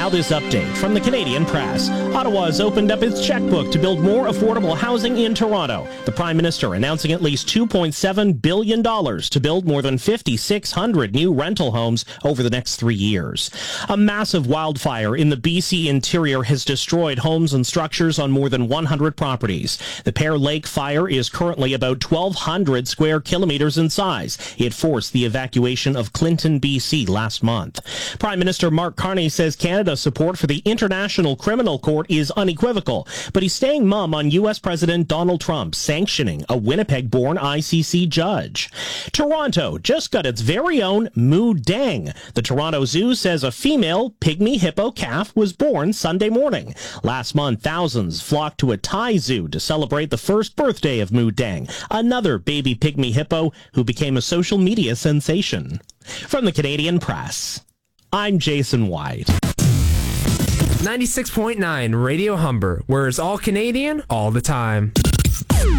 this update from the Canadian Press. Ottawa's opened up its checkbook to build more affordable housing in Toronto. The Prime Minister announcing at least $2.7 billion to build more than 5,600 new rental homes over the next 3 years. A massive wildfire in the BC interior has destroyed homes and structures on more than 100 properties. The Pear Lake fire is currently about 1,200 square kilometers in size. It forced the evacuation of Clinton, BC last month. Prime Minister Mark Carney says Canada's support for the International Criminal Court is unequivocal, but he's staying mum on U.S. President Donald Trump sanctioning a Winnipeg-born ICC judge. Toronto just got its very own Moo Dang. The Toronto Zoo says a female pygmy hippo calf was born Sunday morning. Last month, thousands flocked to a Thai zoo to celebrate the first birthday of Moo Dang, another baby pygmy hippo who became a social media sensation. From the Canadian Press, I'm Jason White. 96.9 Radio Humber, where it's all Canadian all the time.